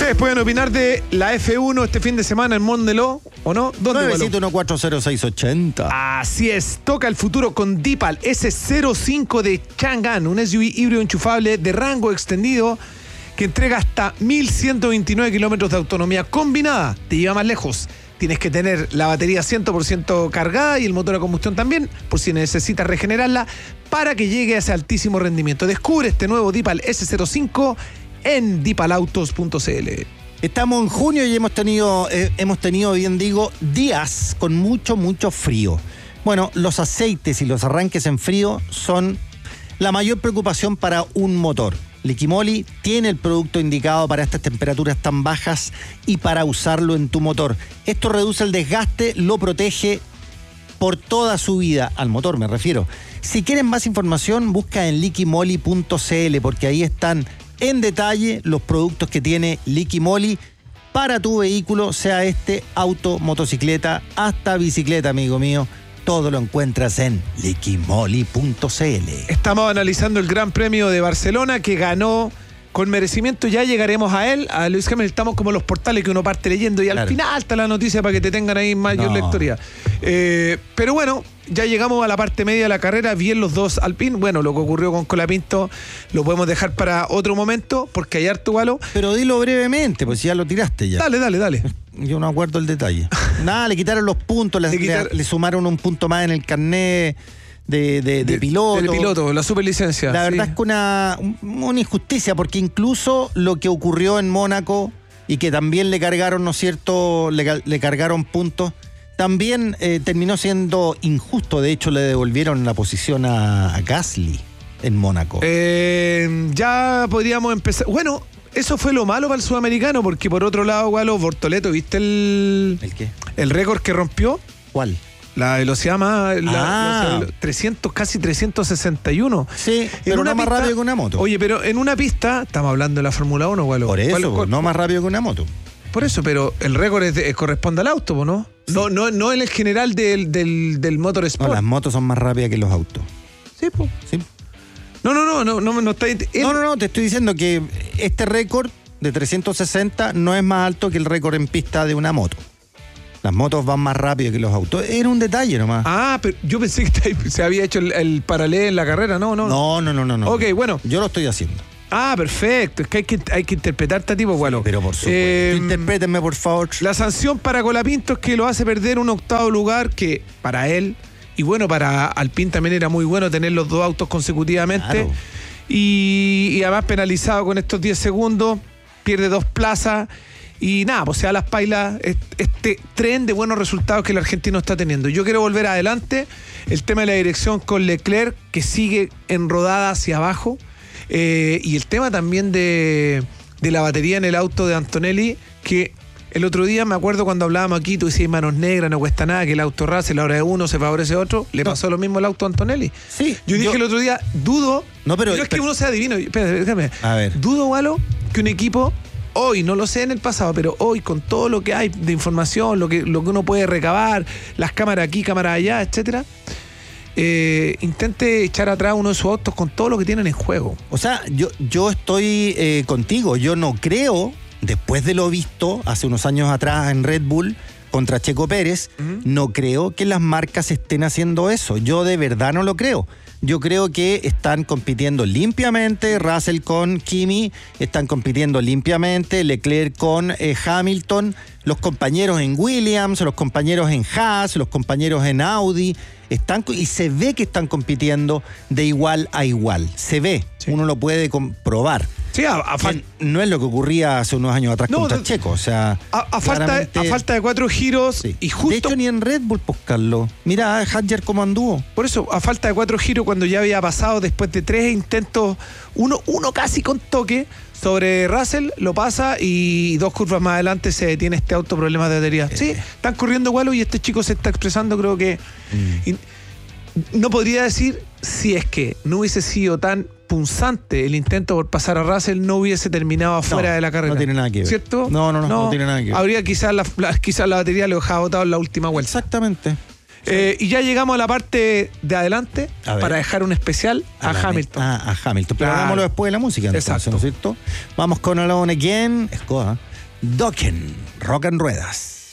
Ustedes pueden opinar de la F1 este fin de semana en Mondeló, ¿o no? ¿Dónde? 971-40680. Así es, toca el futuro con Deepal S05 de Chang'an, un SUV híbrido enchufable de rango extendido que entrega hasta 1.129 kilómetros de autonomía combinada. Te lleva más lejos. Tienes que tener la batería 100% cargada y el motor a combustión también, por si necesitas regenerarla, para que llegue a ese altísimo rendimiento. Descubre este nuevo Deepal S05 en deepalautos.cl. Estamos en junio y hemos tenido, bien digo, días con mucho frío. Bueno, los aceites y los arranques en frío son la mayor preocupación para un motor. Liquimoli tiene el producto indicado para estas temperaturas tan bajas y para usarlo en tu motor. Esto reduce el desgaste, lo protege por toda su vida, al motor me refiero. Si quieren más información, busca en liquimoli.cl porque ahí están en detalle los productos que tiene Liquimoli para tu vehículo, sea este auto, motocicleta, hasta bicicleta, amigo mío. Todo lo encuentras en liquimoli.cl. Estamos analizando el Gran Premio de Barcelona que ganó con merecimiento. Ya llegaremos a él. A Lewis Hamilton estamos como los portales que uno parte leyendo y al final está la noticia para que te tengan ahí mayor lectoría. Pero bueno, ya llegamos a la parte media de la carrera. Bien los dos Alpine. Bueno, lo que ocurrió con Colapinto lo podemos dejar para otro momento porque hay harto galo. Pero dilo brevemente, pues ya lo tiraste ya. Dale. Yo no acuerdo el detalle. Nada, le quitaron los puntos, le sumaron un punto más en el carnet de piloto. Del piloto, la superlicencia. La verdad es que una injusticia, porque incluso lo que ocurrió en Mónaco y que también le cargaron, ¿no es cierto?, le cargaron puntos, también terminó siendo injusto. De hecho, le devolvieron la posición a Gasly en Mónaco. Ya podríamos empezar. Bueno, eso fue lo malo para el sudamericano, porque por otro lado, Gualo, Bortoleto, ¿viste ¿El qué? El récord que rompió? ¿Cuál? La velocidad más... 300, casi 361. Sí, pero no más rápido que una moto. Oye, pero en una pista, estamos hablando de la Fórmula 1, Gualo. Por eso, no más rápido que una moto. Por eso, pero el récord corresponde al auto, ¿no? Sí. No en el general del motorsport. No, las motos son más rápidas que los autos. Sí, pues. Sí. No está... No, te estoy diciendo que este récord de 360 no es más alto que el récord en pista de una moto. Las motos van más rápido que los autos. Era un detalle nomás. Ah, pero yo pensé que se había hecho el paralelo en la carrera. No. No. Ok, bueno. Yo lo estoy haciendo. Ah, perfecto. Es que hay que interpretar a tipo, Gualo. Pero por supuesto. Interprétenme, por favor. La sanción para Colapinto es que lo hace perder un octavo lugar que para él... Y bueno, para Alpine también era muy bueno tener los dos autos consecutivamente. Claro. Y además penalizado con estos 10 segundos, pierde 2 plazas. Y nada, pues se da las pailas este tren de buenos resultados que el argentino está teniendo. Yo quiero volver adelante. El tema de la dirección con Leclerc, que sigue enrodada hacia abajo. Y el tema también de la batería en el auto de Antonelli, que... El otro día me acuerdo cuando hablábamos aquí, tú decías manos negras, no cuesta nada, que el auto Russell ahora de uno se favorece otro. Le pasó lo mismo al auto Antonelli. Sí. Yo dije el otro día, dudo. No, pero es que uno sea adivino. Espérate, déjame. A ver. Dudo, Gualo, que un equipo, hoy, no lo sé en el pasado, pero hoy, con todo lo que hay de información, lo que uno puede recabar, las cámaras aquí, cámaras allá, etcétera, intente echar atrás uno de sus autos con todo lo que tienen en juego. O sea, yo estoy contigo. Yo no creo. Después de lo visto hace unos años atrás en Red Bull contra Checo Pérez, no creo que las marcas estén haciendo eso. Yo de verdad no lo creo. Yo creo que están compitiendo limpiamente, Russell con Kimi, están compitiendo limpiamente, Leclerc con Hamilton, los compañeros en Williams, los compañeros en Haas, los compañeros en Audi, y se ve que están compitiendo de igual a igual. Se ve, sí. Uno lo puede comprobar. Sí, no es lo que ocurría hace unos años atrás contra Checo, o sea... A falta de 4 giros, sí. Y justo... De hecho, ni en Red Bull, pues, Carlos. Mira a Hadjar cómo anduvo. Por eso, a falta de 4 giros, cuando ya había pasado después de 3 intentos, uno casi con toque sobre Russell, lo pasa y 2 curvas más adelante se detiene este auto, problemas de batería. Sí, están corriendo Gualo y este chico se está expresando, creo que... No podría decir si es que no hubiese sido tan punzante el intento por pasar a Russell, no hubiese terminado afuera de la carrera. No tiene nada que ver. ¿Cierto? No tiene nada que ver. Habría quizás la batería lo dejaba botado en la última vuelta. Exactamente. Sí. Y ya llegamos a la parte de adelante para dejar un especial a Hamilton. A Hamilton. Pero hagámoslo después de la música. Entonces, exacto. ¿no es cierto? Vamos con Alone Again. Escoja. Dokken, Rock en Ruedas.